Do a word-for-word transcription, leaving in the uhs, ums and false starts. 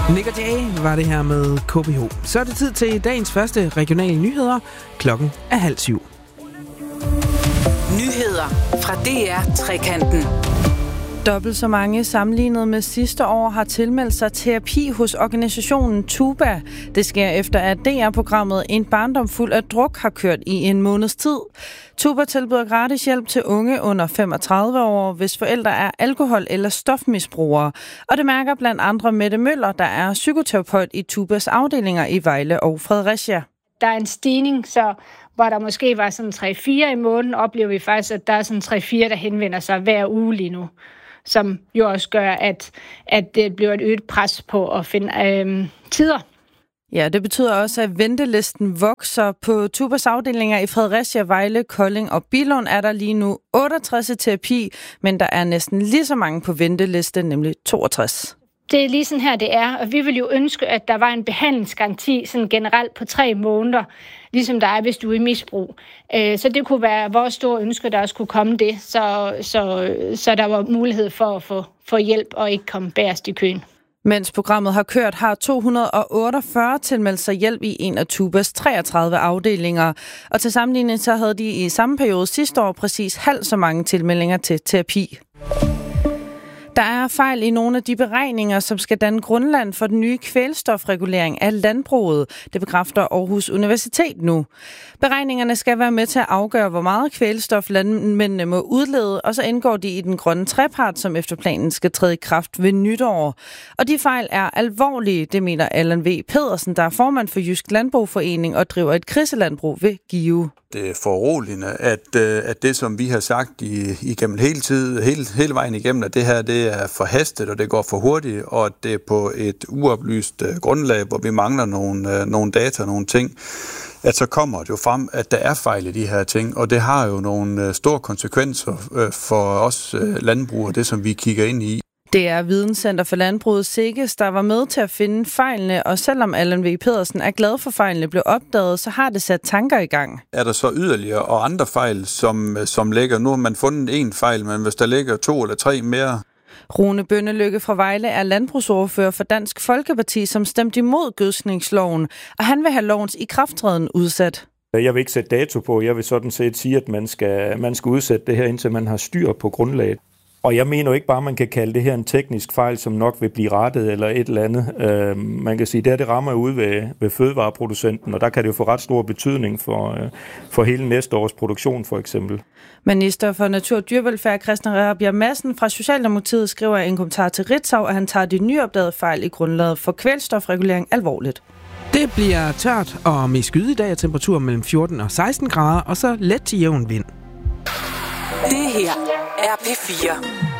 Nick og Jay var det her med K B H. Så er det tid til dagens første regionale nyheder. Klokken er halv syv. Nyheder fra D R Trekanten. Dobbelt så mange sammenlignet med sidste år har tilmeldt sig terapi hos organisationen Tuba. Det sker efter, at D R-programmet En barndom fuld af druk har kørt i en måneds tid. Tuba tilbyder gratis hjælp til unge under femogtredive år, hvis forældre er alkohol- eller stofmisbrugere. Og det mærker blandt andre Mette Møller, der er psykoterapeut i Tubas afdelinger i Vejle og Fredericia. Der er en stigning, så hvor der måske var sådan tre fire i måneden, oplever vi faktisk, at der er sådan tre fire, der henvender sig hver uge lige nu. Som jo også gør, at, at det bliver et øget pres på at finde øh, tider. Ja, det betyder også, at ventelisten vokser. På Tubas afdelinger i Fredericia, Vejle, Kolding og Billund er der lige nu otteogtres i terapi, men der er næsten lige så mange på venteliste, nemlig toogtres. Det er lige sådan her, det er, og vi vil jo ønske, at der var en behandlingsgaranti sådan generelt på tre måneder, ligesom der er, hvis du er i misbrug. Så det kunne være vores store ønske, der også kunne komme det, så, så, så der var mulighed for at få, få hjælp og ikke komme bagerst i køen. Mens programmet har kørt, har to hundrede og otteogfyrre tilmeldt sig hjælp i en af Tubas treogtredive afdelinger. Og til sammenligning så havde de i samme periode sidste år præcis halvt så mange tilmeldinger til terapi. Der er fejl i nogle af de beregninger, som skal danne grundlag for den nye kvælstofregulering af landbruget. Det bekræfter Aarhus Universitet nu. Beregningerne skal være med til at afgøre, hvor meget kvælstof landmændene må udlede, og så indgår de i den grønne trepart, som efter planen skal træde i kraft ved nytår. Og de fejl er alvorlige, det mener Allan V. Pedersen, der er formand for Jysk Landbrugforening og driver et kriselandbrug ved Give. Det er foruroligende, at, at det, som vi har sagt i, igennem hele tid, hele, hele vejen igennem, at det her det er forhastet, og det går for hurtigt, og at det er på et uoplyst uh, grundlag, hvor vi mangler nogle, uh, nogle data, nogle ting, at så kommer det jo frem, at der er fejl i de her ting, og det har jo nogle uh, store konsekvenser uh, for os uh, landbrugere, det som vi kigger ind i. Det er Videnscenter for Landbruget Sikkes, der var med til at finde fejlene, og selvom Allan V. Pedersen er glad for fejlene blev opdaget, så har det sat tanker i gang. Er der så yderligere og andre fejl, som, som ligger? Nu har man fundet en fejl, men hvis der ligger to eller tre mere. Rune Bønnelykke fra Vejle er landbrugsordfører for Dansk Folkeparti, som stemte imod gødskningsloven, og han vil have lovens ikrafttræden udsat. Jeg vil ikke sætte dato på. Jeg vil sådan set sige, at man skal, man skal udsætte det her, indtil man har styr på grundlaget. Og jeg mener jo ikke bare, at man kan kalde det her en teknisk fejl, som nok vil blive rettet eller et eller andet. Øh, man kan sige, at det her det rammer ude ved, ved fødevareproducenten, og der kan det jo få ret stor betydning for, øh, for hele næste års produktion for eksempel. Minister for Natur og Dyrevelfærd Christian Rabjerg Madsen fra Socialdemokratiet skriver i en kommentar til Ritzau, at han tager de nyopdagede fejl i grundlaget for kvælstofregulering alvorligt. Det bliver tørt og med skyde i dag og temperatur mellem fjorten og seksten grader, og så let til jævn vind. Det her er P fire.